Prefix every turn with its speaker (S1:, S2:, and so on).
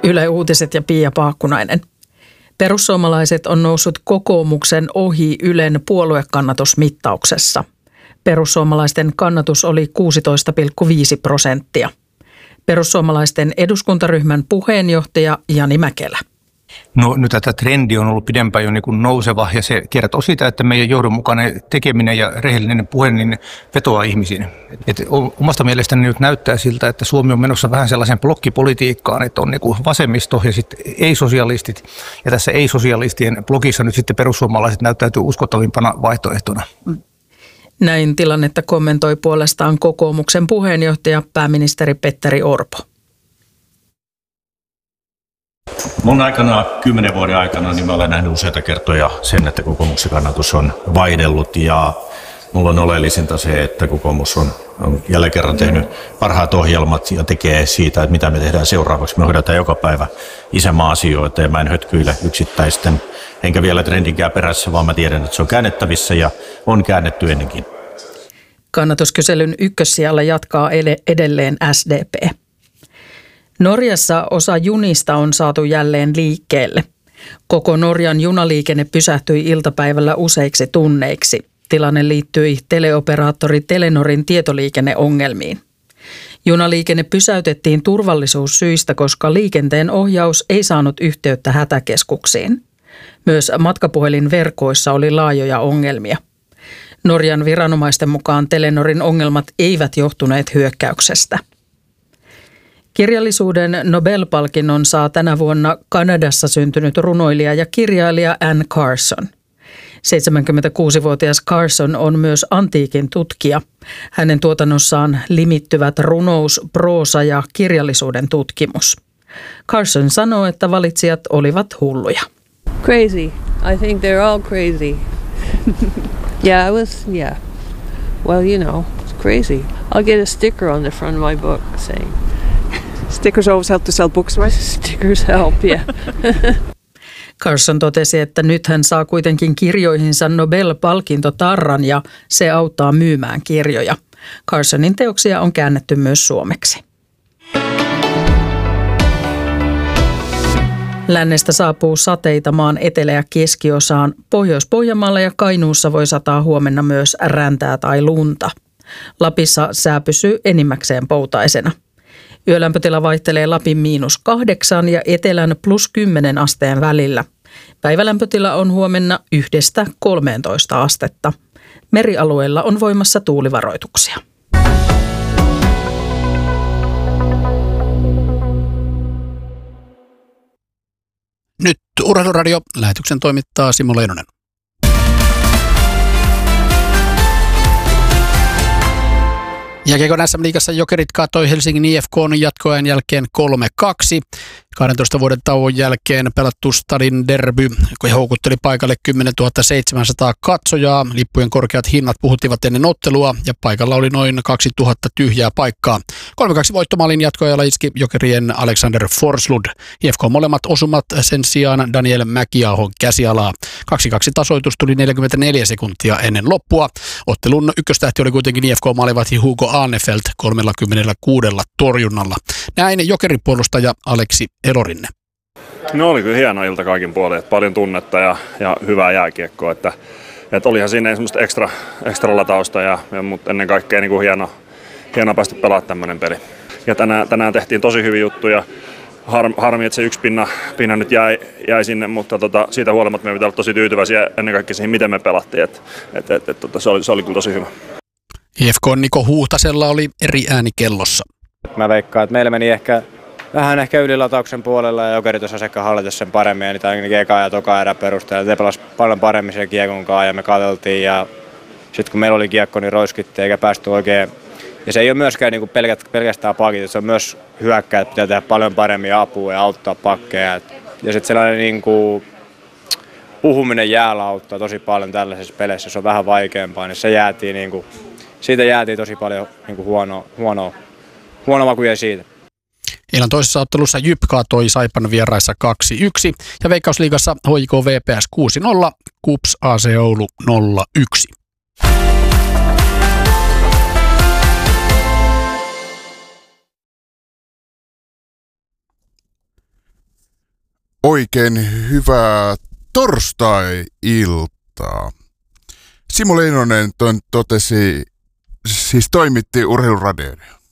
S1: Yle Uutiset ja Pia Paakkunainen. Perussuomalaiset on noussut kokoomuksen ohi Ylen puoluekannatusmittauksessa. Perussuomalaisten kannatus oli 16,5%. Perussuomalaisten eduskuntaryhmän puheenjohtaja Jani Mäkelä.
S2: No nyt tämä trendi on ollut pidempään jo niin kuin nouseva ja se kertoo siitä, että meidän johdonmukainen tekeminen ja rehellinen puhe niin vetoaa ihmisiin. Omasta mielestäni nyt näyttää siltä, että Suomi on menossa vähän sellaisen blokkipolitiikkaan, että on niin kuin vasemmisto ja sitten ei-sosialistit. Ja tässä ei-sosialistien blogissa nyt sitten perussuomalaiset näyttäytyy uskottavimpana vaihtoehtona.
S1: Näin tilannetta kommentoi puolestaan kokoomuksen puheenjohtaja pääministeri Petteri Orpo.
S3: Mun aikana, 10 vuoden aikana, niin mä olen nähnyt useita kertoja sen, että kokoomuksen kannatus on vaihdellut ja mulla on oleellisinta se, että kokoomus on jälleen kerran tehnyt parhaat ohjelmat ja tekee siitä, että mitä me tehdään seuraavaksi. Me hoidetaan joka päivä isänmaa-asioita ja mä en hötkyile yksittäisten, enkä vielä trendinkään perässä, vaan mä tiedän, että se on käännettävissä ja on käännetty ennenkin.
S1: Kannatuskyselyn ykkössijalla jatkaa edelleen SDP. Norjassa osa junista on saatu jälleen liikkeelle. Koko Norjan junaliikenne pysähtyi iltapäivällä useiksi tunneiksi. Tilanne liittyi teleoperaattori Telenorin tietoliikenneongelmiin. Junaliikenne pysäytettiin turvallisuussyistä, koska liikenteen ohjaus ei saanut yhteyttä hätäkeskuksiin. Myös matkapuhelinverkoissa oli laajoja ongelmia. Norjan viranomaisten mukaan Telenorin ongelmat eivät johtuneet hyökkäyksestä. Kirjallisuuden Nobel-palkinnon saa tänä vuonna Kanadassa syntynyt runoilija ja kirjailija Anne Carson. 76-vuotias Carson on myös antiikin tutkija. Hänen tuotannossaan limittyvät runous, proosa ja kirjallisuuden tutkimus. Carson sanoo, että valitsijat olivat hulluja.
S4: Crazy. I think they're all crazy. Yeah. Well, you know, it's crazy. I'll get a sticker on the front of my book saying.
S5: Stickers always help to sell books, right?
S4: Stickers help, yeah.
S1: Carson totesi, että nyt hän saa kuitenkin kirjoihinsa Nobel-palkintotarran ja se auttaa myymään kirjoja. Carsonin teoksia on käännetty myös suomeksi. Lännestä saapuu sateita maan etelä- ja keskiosaan. Pohjois-Pohjanmaalla ja Kainuussa voi sataa huomenna myös räntää tai lunta. Lapissa sää pysyy enimmäkseen poutaisena. Yölämpötila vaihtelee Lapin -8 ja etelän +10 asteen välillä. Päivälämpötila on huomenna 1–13 astetta. Merialueilla on voimassa tuulivaroituksia.
S6: Nyt Urheiluradio. Lähetyksen toimittaa Simo Leinonen. Jääkiekon SM-liigassa Jokerit kaatoi Helsingin IFK:n jatkoajan jälkeen 3-2. 12 vuoden tauon jälkeen pelattu stadin derby, kun houkutteli paikalle 10 700 katsojaa. Lippujen korkeat hinnat puhuttivat ennen ottelua ja paikalla oli noin 2000 tyhjää paikkaa. 3-2 voittomaalin jatkoajalla iski Jokerien Alexander Forslund. IFK molemmat osumat sen sijaan Daniel Mäkiahon käsialaa. 2-2 tasoitus tuli 44 sekuntia ennen loppua. Ottelun ykköstähti oli kuitenkin IFK-maalivahti Hugo Ahnefeld 36 torjunnalla. Näin Jokeripuolustaja Aleksi Elorinne.
S7: No oli kyllä hieno ilta kaikin puolin, että paljon tunnetta ja hyvää jääkiekkoa, että olihan siinä semmoista ekstra latausta mutta ennen kaikkea niin kuin hieno päästä pelaamaan tämmöinen peli. Ja tänään tehtiin tosi hyviä juttuja. Harmi, että se yksi pinna nyt jäi sinne, mutta siitä huolimatta meidän pitää olla tosi tyytyväisiä ennen kaikkea siihen, miten me pelattiin. Se oli kyllä tosi hyvä.
S6: IFK Niko Huhtasella oli eri ääni kellossa.
S8: Mä veikkaan, että meillä meni vähän ylilatauksen puolella ja Jokerit osasi ehkä hallita sen paremmin. Ja niitä ainakin eka ja toka erä perusteella. Ne pelasi paljon paremmin sen kiekon kanssa ja me katseltiin. Ja sitten kun meillä oli kiekko, niin roiskittiin eikä päästy oikein. Ja se ei ole myöskään niin kuin pelkästään pakit, se on myös hyökkäjät, että pitää tehdä paljon paremmin apua ja auttaa pakkeja. Ja sitten sellainen niin kuin puhuminen jäällä auttaa tosi paljon tällaisessa pelissä, se on vähän vaikeampaa, niin siitä jäätiin tosi paljon niin kuin huono maku jäi siitä.
S6: Illan toisessa ottelussa JYP kaatoi Saipan vieraissa 2-1 ja Veikkausliigassa HJK VPS 6-0, KuPS AC Oulu 0-1.
S9: Oikein hyvää torstai-iltaa. Simo Leinonen toimitti Urheiluradioon.